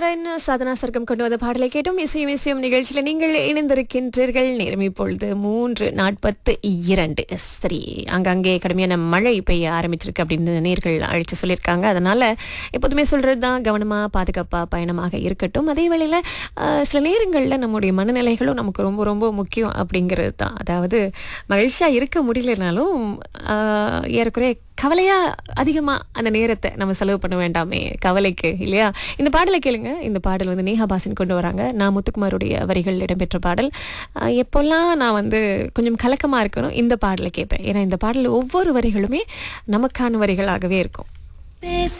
குழுவினருடன் சாதனா சர்க்கம் கொண்டு வந்த பாடலை கேட்டும் இசையும் இசையும் நிகழ்ச்சியில் நீங்கள் இணைந்திருக்கின்றீர்கள். நேரம் இப்பொழுது 3:42. சரி, அங்கங்கே கடுமையான மழை பெய்ய ஆரம்பிச்சிருக்கு அப்படின்னு நேர்கள் அழைச்சு சொல்லியிருக்காங்க. அதனால எப்போதுமே சொல்றது தான், கவனமா பாதுகாப்பா பயணமாக இருக்கட்டும். அதே வேளையில் சில நேரங்களில் நம்முடைய மனநிலைகளும் நமக்கு ரொம்ப ரொம்ப முக்கியம் அப்படிங்கிறது தான். அதாவது மகிழ்ச்சியாக இருக்க முடியலனாலும் ஏறக்குறைய கவலையா அதிகமா அந்த நேரத்தை நம்ம செலவு பண்ண வேண்டாமே கவலைக்கு, இல்லையா? இந்த பாடலை கேளுங்க. இந்த பாடல் வந்து நேஹா பாசின் கொண்டு வராங்க. நான் முத்துக்குமாருடைய வரிகள் இடம்பெற்ற பாடல். எப்போல்லாம் நான் கொஞ்சம் கலக்கமா இருக்கணும், இந்த பாடலை கேட்பேன். ஏன்னா இந்த பாடல் ஒவ்வொரு வரிகளுமே நமக்கான வரிகளாகவே இருக்கும்.